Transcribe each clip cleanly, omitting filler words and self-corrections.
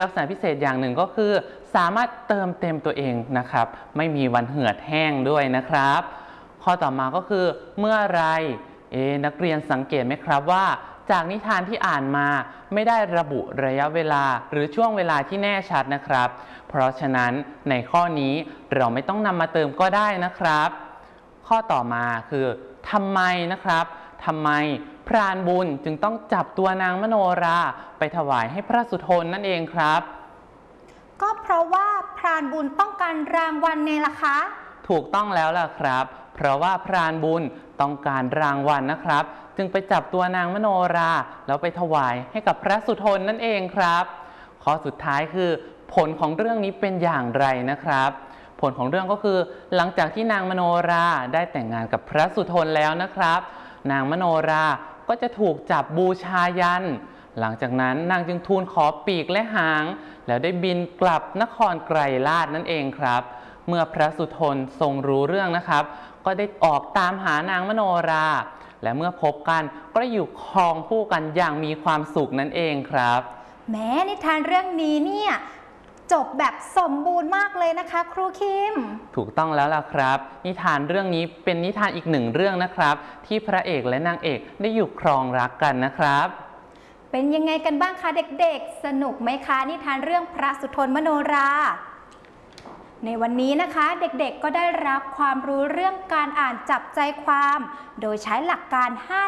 ลักษณะพิเศษอย่างหนึ่งก็คือสามารถเติมเต็มตัวเองนะครับไม่มีวันเหือดแห้งด้วยนะครับข้อต่อมาก็คือเมื่อไรนักเรียนสังเกตไหมครับว่าจากนิทานที่อ่านมาไม่ได้ระบุระยะเวลาหรือช่วงเวลาที่แน่ชัดนะครับเพราะฉะนั้นในข้อนี้เราไม่ต้องนำมาเติมก็ได้นะครับข้อต่อมาคือทำไมนะครับทำไมพรานบุญจึงต้องจับตัวนางมโนราไปถวายให้พระสุทนนั่นเองครับก็เพราะว่าพรานบุญต้องการรางวัลไงล่ะคะถูกต้องแล้วล่ะครับเพราะว่าพรานบุญต้องการรางวัลนะครับจึงไปจับตัวนางมโนราแล้วไปถวายให้กับพระสุทนนั่นเองครับข้อสุดท้ายคือผลของเรื่องนี้เป็นอย่างไรนะครับผลของเรื่องก็คือหลังจากที่นางมโนราได้แต่งงานกับพระสุทนแล้วนะครับนางมโนราก็จะถูกจับบูชายันหลังจากนั้นนางจึงทูลขอปีกและหางแล้วได้บินกลับนครไกรลาศนั่นเองครับเมื่อพระสุทนทรงรู้เรื่องนะครับก็ได้ออกตามหานางมโนราและเมื่อพบกันก็ได้อยู่ครองคู่กันอย่างมีความสุขนั่นเองครับแม้นิทานเรื่องนี้เนี่ยจบแบบสมบูรณ์มากเลยนะคะครูคิมถูกต้องแล้วล่ะครับนิทานเรื่องนี้เป็นนิทานอีกหนึ่งเรื่องนะครับที่พระเอกและนางเอกได้อยู่ครองรักกันนะครับเป็นยังไงกันบ้างคะเด็กๆสนุกไหมคะนิทานเรื่องพระสุทนมโนราในวันนี้นะคะเด็กๆก็ได้รับความรู้เรื่องการอ่านจับใจความโดยใช้หลักการ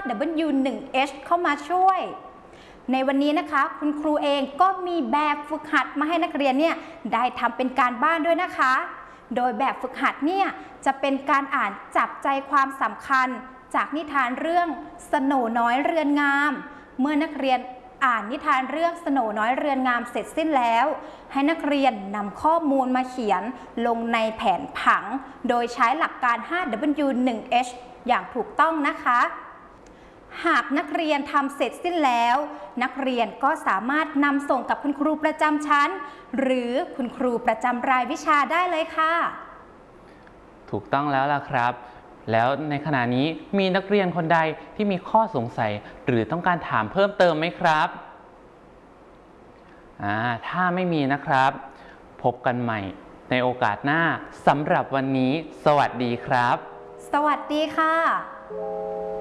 5W1H เข้ามาช่วยในวันนี้นะคะคุณครูเองก็มีแบบฝึกหัดมาให้นักเรียนเนี่ยได้ทำเป็นการบ้านด้วยนะคะโดยแบบฝึกหัดเนี่ยจะเป็นการอ่านจับใจความสำคัญจากนิทานเรื่องสโหน่น้อยเรือนงามเมื่อนักเรียนอ่านนิทานเรื่องสโหน่น้อยเรือนงามเสร็จสิ้นแล้วให้นักเรียนนำข้อมูลมาเขียนลงในแผนผังโดยใช้หลักการ 5W1H อย่างถูกต้องนะคะหากนักเรียนทำเสร็จสิ้นแล้วนักเรียนก็สามารถนำส่งกับคุณครูประจำชั้นหรือคุณครูประจำรายวิชาได้เลยค่ะถูกต้องแล้วล่ะครับแล้วในขณะนี้มีนักเรียนคนใดที่มีข้อสงสัยหรือต้องการถามเพิ่มเติมไหมครับถ้าไม่มีนะครับพบกันใหม่ในโอกาสหน้าสำหรับวันนี้สวัสดีครับสวัสดีค่ะ